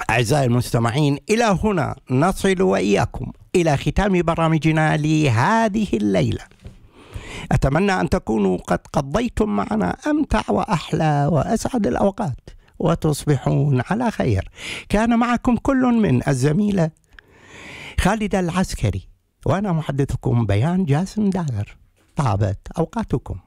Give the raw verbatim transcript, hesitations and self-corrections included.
أعزائي المستمعين، إلى هنا نصل وإياكم إلى ختام برامجنا لهذه الليلة. أتمنى أن تكونوا قد قضيتم معنا أمتع وأحلى وأسعد الأوقات، وتصبحون على خير. كان معكم كل من الزميلة خالدة العسكري، وأنا محدثكم بيان جاسم داغر. طابت أوقاتكم.